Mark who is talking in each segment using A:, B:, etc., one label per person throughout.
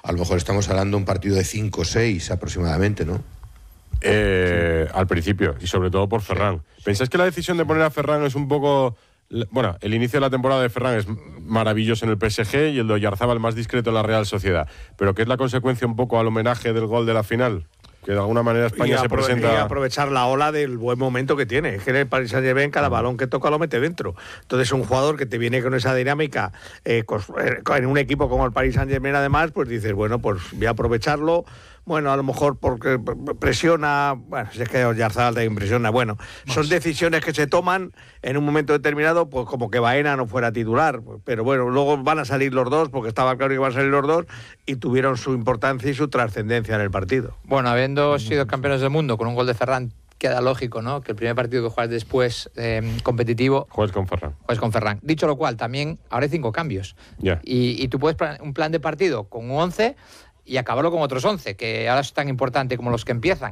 A: a lo mejor estamos hablando de un partido de 5-6 aproximadamente, ¿no?
B: Al principio, y sobre todo por Ferran.
A: Sí.
B: ¿Pensáis que la decisión de poner a Ferran es un poco... Bueno, el inicio de la temporada de Ferran es maravilloso en el PSG y el de Oyarzabal más discreto en la Real Sociedad, pero que es la consecuencia un poco al homenaje del gol de la final? Que de alguna manera España se presenta...
C: Y aprovechar la ola del buen momento que tiene. Es que en el Paris Saint-Germain cada balón que toca lo mete dentro. Entonces un jugador que te viene con esa dinámica en un equipo como el Paris Saint-Germain, además, pues dices, bueno, pues voy a aprovecharlo. Bueno, a lo mejor porque presiona... Bueno, si es que Oyarzabal te impresiona. Bueno, son decisiones que se toman en un momento determinado, pues como que Baena no fuera titular. Pero bueno, luego van a salir los dos, porque estaba claro que van a salir los dos, y tuvieron su importancia y su trascendencia en el partido.
D: Bueno, habiendo sido campeones del mundo con un gol de Ferran, queda lógico, ¿no?, que el primer partido que juegas después competitivo...
B: Juegues con Ferran.
D: Dicho lo cual, también ahora hay 5 cambios.
B: Yeah.
D: Y tú puedes un plan de partido con un 11... y acabarlo con otros 11, que ahora es tan importante como los que empiezan.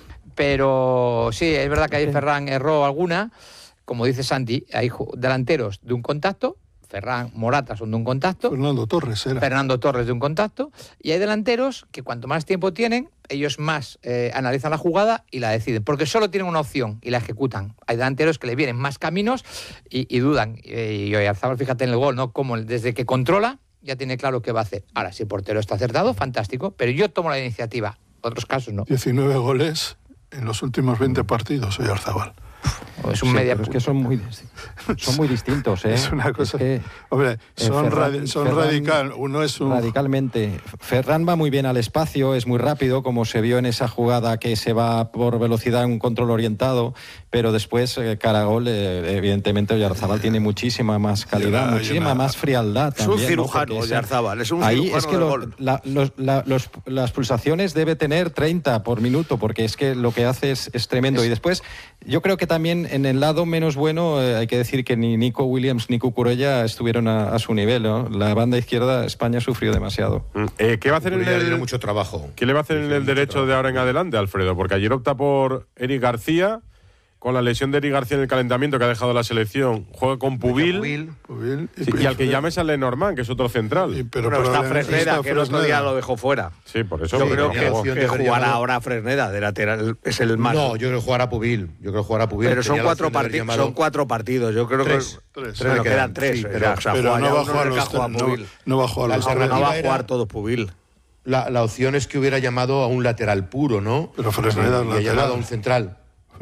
D: Pero sí, es verdad que ahí Ferran erró alguna. Como dice Santi, hay delanteros de un contacto, Ferran, Morata son de un contacto.
E: Fernando Torres
D: de un contacto. Y hay delanteros que cuanto más tiempo tienen, ellos más analizan la jugada y la deciden, porque solo tienen una opción y la ejecutan. Hay delanteros que le vienen más caminos y dudan. Y Oyarzabal, fíjate en el gol, ¿no?, como desde que controla, ya tiene claro qué va a hacer. Ahora, si el portero está acertado, fantástico, pero yo tomo la iniciativa. Otros casos no.
E: 19 goles en los últimos 20 partidos, Oyarzabal.
D: Es un media...
F: Pero es que son muy distintos, ¿eh?
E: Es una cosa...
F: Es que,
E: hombre, son radical. Uno es un...
F: Radicalmente. Ferran va muy bien al espacio, es muy rápido, como se vio en esa jugada que se va por velocidad en un control orientado, pero después, cara a gol, evidentemente Oyarzabal tiene muchísima más calidad, muchísima más frialdad también.
C: Es un cirujano, ¿no? Oyarzabal, es un
F: ahí
C: cirujano.
F: Es que las pulsaciones debe tener 30 por minuto, porque es que lo que hace es tremendo. Y después, yo creo que también en el lado menos bueno hay que decir que ni Nico Williams ni Cucurella estuvieron a su nivel, ¿no? La banda izquierda, España sufrió demasiado.
B: ¿Qué va a hacer
A: mucho trabajo.
B: ¿Qué le va a hacer en el derecho de ahora en adelante, Alfredo? Porque ayer opta por Eric García, con la lesión de Eric García en el calentamiento que ha dejado la selección, juega con Pubil y al que llames a Lenormand, que es otro central.
C: Pero está Fresneda, que el otro día lo dejó fuera.
B: Sí, por eso.
C: Yo creo que jugará ahora Fresneda de lateral, es el más...
A: No, yo creo que jugará Pubil.
C: Pero son 4 partidos. Son 4 partidos. Yo creo que quedan 3.
A: Sí,
E: pero no va a jugar no va a
C: jugar todo Pubil.
A: La opción es que hubiera llamado a un lateral puro, ¿no?
E: Pero Fresneda
A: ha llamado a un central.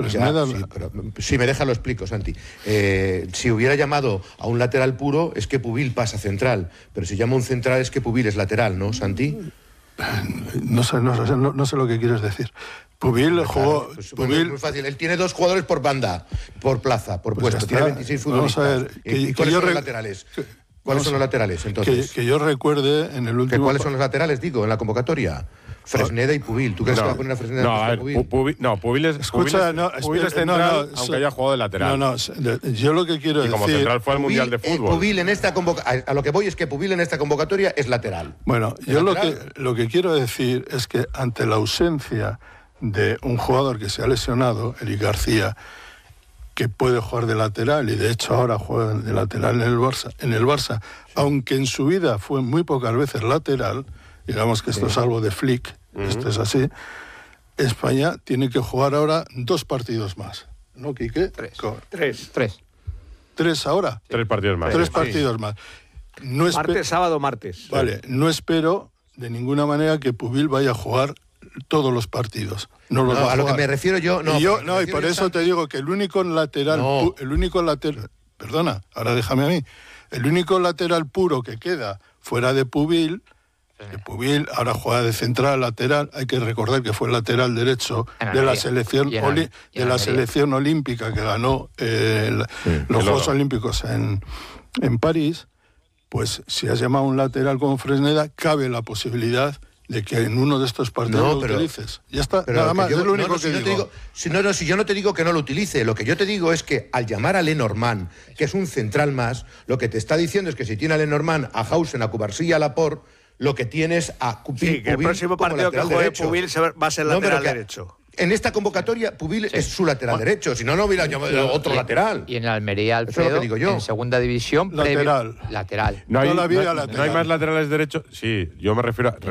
A: Sí, me deja, lo explico, Santi. Si hubiera llamado a un lateral puro, es que Pubil pasa central. Pero si llama a un central, es que Pubil es lateral, ¿no, Santi?
E: No sé lo que quieres decir. Pubil jugó...
A: Pues es muy fácil. Él tiene 2 jugadores por banda, por plaza, por puesto. Tiene 26 futbolistas.
E: Vamos a ver,
A: ¿Y cuáles son los laterales? ¿Cuáles son los laterales, entonces?
E: Que yo recuerde en el último...
A: ¿Cuáles son los laterales, digo, en la convocatoria? Fresneda y Pubil. ¿Tú crees que va a poner a Fresneda?
B: Pubil es central, aunque haya jugado de lateral.
E: Yo lo que quiero decir...
B: Y como central fue al Mundial de Fútbol.
A: Pubil en esta a lo que voy es que Pubil en esta convocatoria es lateral.
E: Bueno, yo lo que quiero decir es que ante la ausencia de un jugador que se ha lesionado, Eric García, que puede jugar de lateral, y de hecho ahora juega de lateral en el Barça, aunque en su vida fue muy pocas veces lateral, digamos que esto es algo de Flick, esto es así, España tiene que jugar ahora 2 partidos más, ¿no, Quique?
D: 3
E: ahora.
B: 3 partidos más.
E: 3 partidos más.
C: Sábado, martes.
E: Vale, no espero de ninguna manera que Pubil vaya a jugar todos los partidos.
A: A lo que me refiero yo...
E: Y por eso te digo que el único lateral... Perdona, ahora déjame a mí. El único lateral puro que queda fuera de Pubil... Que Pubil ahora juega de central, lateral. Hay que recordar que fue el lateral derecho de la selección olímpica que ganó los Juegos Olímpicos en París. Pues si has llamado a un lateral como Fresneda, cabe la posibilidad de que en uno de estos partidos lo utilices. Ya está, nada más, es lo único que digo.
A: Si yo no te digo que no lo utilice, lo que yo te digo es que al llamar a Lenormand, que es un central más, lo que te está diciendo es que si tiene a Lenormand, a Hausen, a Cubarsí y a Laporte, lo que tienes a Pubil.
C: Sí, que el próximo partido que juegue Pubil va a ser lateral derecho.
A: En esta convocatoria, Pubil es su lateral derecho, si no, no hubiera llamado otro lateral.
D: Y en Almería, Alfredo,
A: eso es lo que digo yo.
D: En segunda división,
E: lateral.
D: lateral.
B: No hay más laterales derechos. Sí, yo me refiero a...